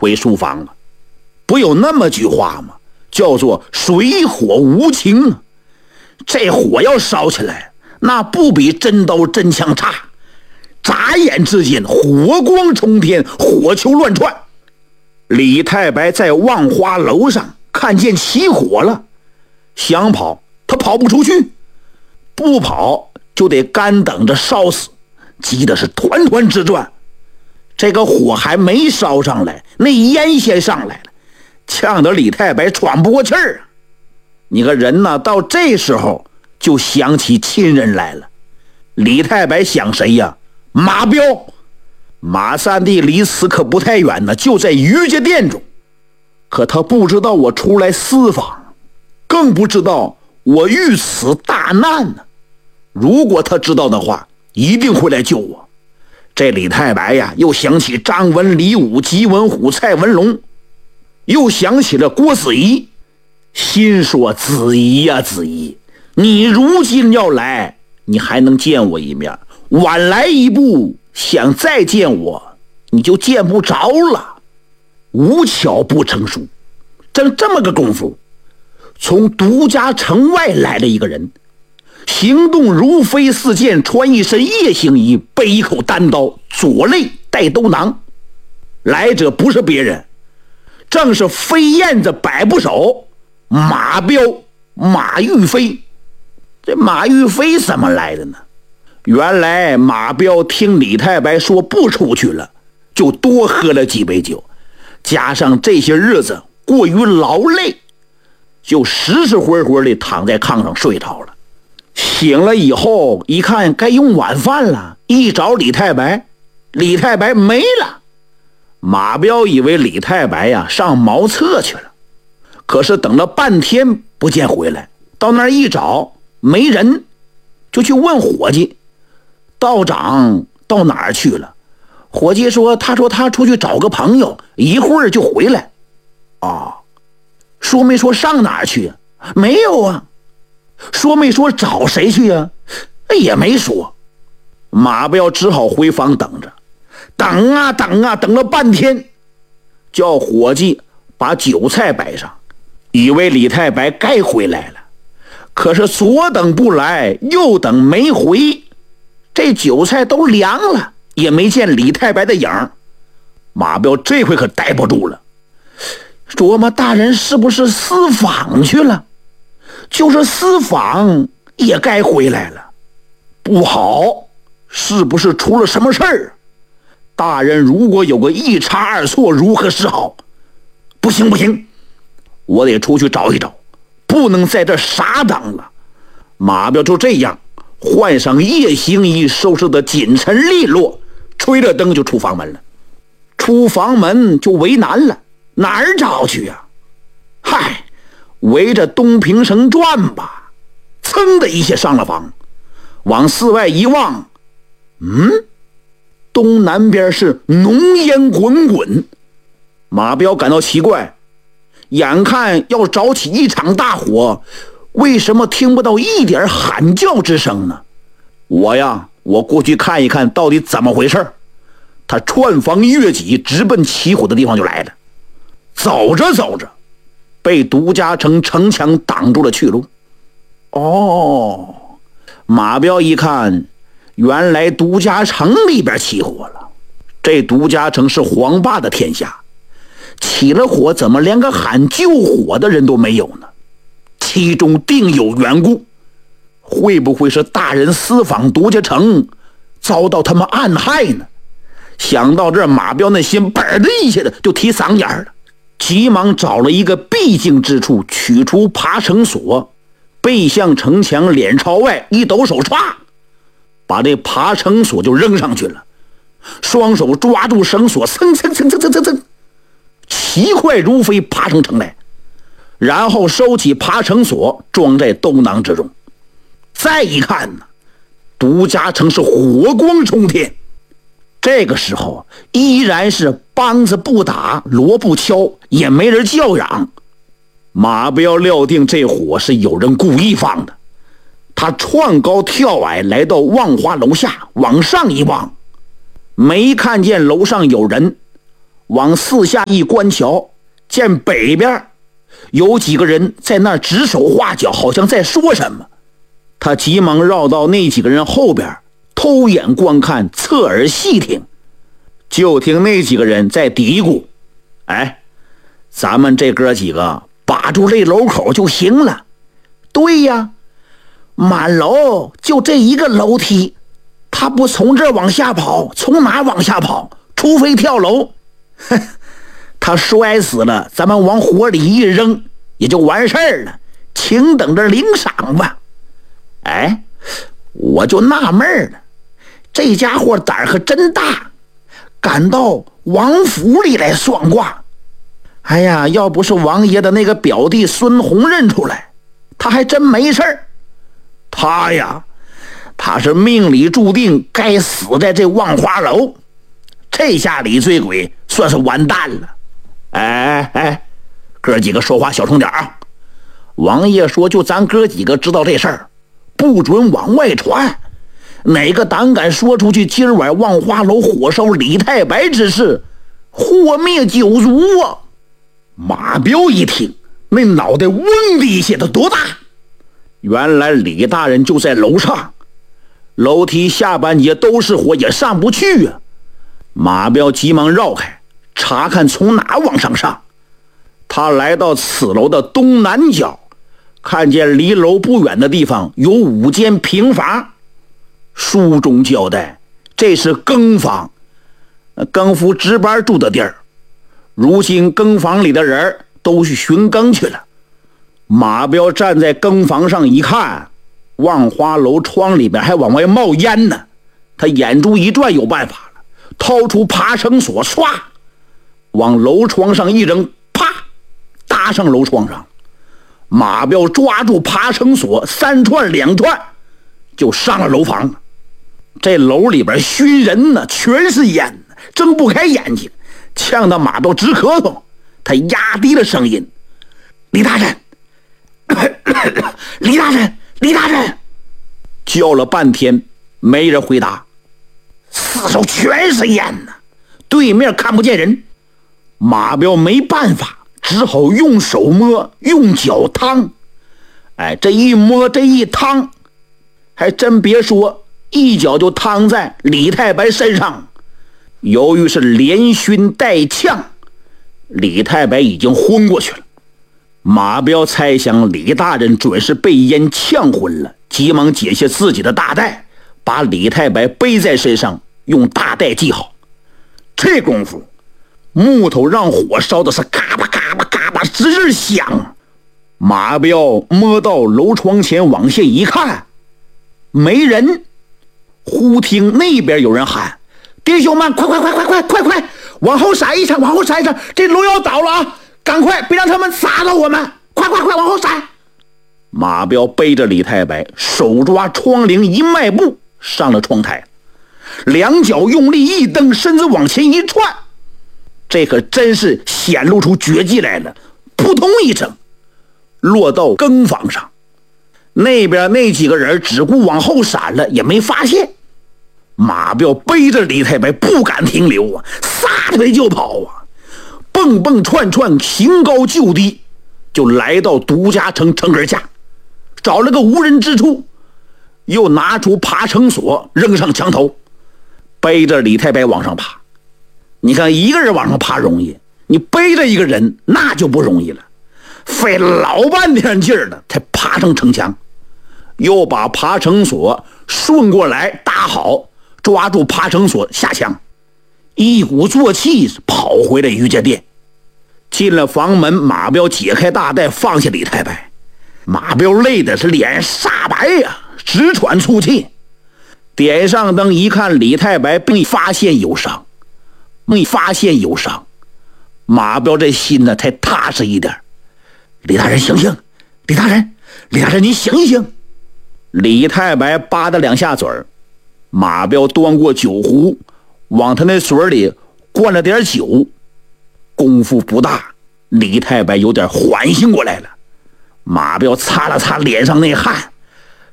回书房了。不有那么句话吗？叫做水火无情啊！这火要烧起来，那不比真刀真枪差。眨眼之间，火光冲天，火球乱窜。李太白在望花楼上看见起火了，想跑他跑不出去，不跑就得干等着烧死，急的是团团直转。这个火还没烧上来，那烟先上来了，呛得李太白喘不过气儿啊！你个人呢，到这时候就想起亲人来了。李太白想谁呀？马彪。马三弟离此可不太远呢，就在于家店中。可他不知道我出来私访，更不知道我遇此大难呢。如果他知道的话，一定会来救我。这李太白呀，又想起张文、李武、吉文虎、蔡文龙，又想起了郭子仪，心说子仪呀，子仪，你如今要来，你还能见我一面，晚来一步，想再见我，你就见不着了。无巧不成书，正这么个功夫，从独家城外来了一个人，行动如飞似箭，穿一身夜行衣，背一口单刀，左肋带兜囊。来者不是别人，正是飞燕子百步手马彪马玉飞。这马玉飞怎么来的呢？原来马彪听李太白说不出去了，就多喝了几杯酒，加上这些日子过于劳累，就实实活活地躺在炕上睡着了。醒了以后一看该用晚饭了，一找李太白，李太白没了。马彪以为李太白呀上茅厕去了，可是等了半天不见回来，到那儿一找没人，就去问伙计，道长到哪儿去了？伙计说他出去找个朋友，一会儿就回来。说没说上哪儿去？没有啊。说没说找谁去呀？也没说。马彪只好回房等着，等啊等啊，等了半天，叫伙计把酒菜摆上，以为李太白该回来了。可是左等不来，右等没回，这酒菜都凉了，也没见李太白的影儿。马彪这回可待不住了，琢磨大人是不是私访去了？就是私访也该回来了，不好，是不是出了什么事儿？大人如果有个一差二错，如何是好？不行不行，我得出去找一找，不能在这傻等了。马彪就这样换上夜行衣，收拾得紧陈利落，吹着灯就出房门了。出房门就为难了，哪儿找去呀？嗨，围着东平城转吧。噌的一下上了房，往寺外一望，东南边是浓烟滚滚。马彪感到奇怪，眼看要着起一场大火，为什么听不到一点喊叫之声呢？我过去看一看到底怎么回事。他穿房越脊，直奔起火的地方就来了。走着走着，被独家城城墙挡住了去路。马彪一看，原来独家城里边起火了。这独家城是黄霸的天下，起了火怎么连个喊救火的人都没有呢？其中定有缘故，会不会是大人私访独家城，遭到他们暗害呢？想到这儿，马彪那心嘣的一下子就提嗓眼了，急忙找了一个僻静之处，取出爬绳索，背向城墙，脸朝外，一抖手歘，把这爬绳索就扔上去了，双手抓住绳索，蹭蹭蹭蹭蹭蹭蹭，奇快如飞爬上城来，然后收起爬绳索，装在兜囊之中。再一看呢，独家城是火光冲天。这个时候依然是梆子不打，锣不敲，也没人叫嚷。马彪料定这火是有人故意放的，他窜高跳矮来到望花楼下，往上一望，没看见楼上有人， 往四下一观瞧，见北边有几个人在那儿指手画脚，好像在说什么。他急忙绕到那几个人后边，偷眼观看，侧耳细听，就听那几个人在嘀咕：哎，咱们这哥几个把住这楼口就行了。对呀，满楼就这一个楼梯，他不从这儿往下跑，从哪往下跑？除非跳楼。他摔死了，咱们往火里一扔也就完事儿了，请等着领赏吧。哎，我就纳闷了，这家伙胆儿可真大，敢到王府里来算卦。哎呀，要不是王爷的那个表弟孙红认出来，他还真没事儿。他呀，他是命里注定该死在这万花楼，这下李醉鬼算是完蛋了。哎，哥几个说话小声点啊！王爷说就咱哥几个知道这事儿，不准往外传，哪个胆敢说出去今晚万花楼火烧李太白之事，祸灭九族啊！马彪一听，那脑袋嗡的一下子多大，原来李大人就在楼上，楼梯下半截都是火，也上不去啊！马彪急忙绕开，查看从哪往上上。他来到此楼的东南角，看见离楼不远的地方有5间平房，书中交代这是更房，更夫值班住的地儿。如今更房里的人都去巡更去了。马彪站在更房上一看，万花楼窗里边还往外冒烟呢。他眼珠一转，有办法了，掏出爬绳索，唰往楼窗上一扔，啪搭上楼窗上。马彪抓住爬绳索，3串2串就上了楼房。这楼里边熏人呢，全是烟，睁不开眼睛，呛得马彪直咳嗽。他压低了声音：李大人李大人李大人！叫了半天没人回答，四周全是烟呢，对面看不见人。马彪没办法，只好用手摸，用脚趟。哎，这一摸这一趟，还真别说，一脚就趟在李太白身上。由于是连熏带呛，李太白已经昏过去了。马彪猜想李大人准是被烟呛昏了，急忙解下自己的大带，把李太白背在身上，用大带系好。这功夫，木头让火烧的是嘎巴嘎巴嘎巴直响。马彪摸到楼窗前往下一看，没人。忽听那边有人喊：弟兄们，快往后闪一闪，往后闪一闪，这楼要倒了啊！赶快，别让他们砸到我们！快往后闪！马彪背着李太白，手抓窗棂，一迈步上了窗台，两脚用力一蹬，身子往前一窜，这可真是显露出绝技来了！扑通一声，落到更房上。那边那几个人只顾往后闪了，也没发现。马彪背着李太白不敢停留啊，撒腿就跑啊，蹦蹦窜窜，行高就低，就来到独家城城根下，找了个无人之处，又拿出爬绳索扔上墙头，背着李太白往上爬。你看一个人往上爬容易，你背着一个人那就不容易了，费老半天劲儿了才爬上城墙。又把爬绳索顺过来搭好，抓住爬绳索下墙，一鼓作气跑回了于家店。进了房门，马彪解开大带，放下李太白。马彪累的是脸煞白呀，直喘粗气。点上灯一看，李太白被发现有伤，马彪这心呢才踏实一点。李大人醒醒，李大人你醒一醒。李太白吧嗒2下嘴儿，马彪端过酒壶，往他那嘴里灌了点酒。功夫不大，李太白有点缓醒过来了。马彪擦了擦脸上那汗，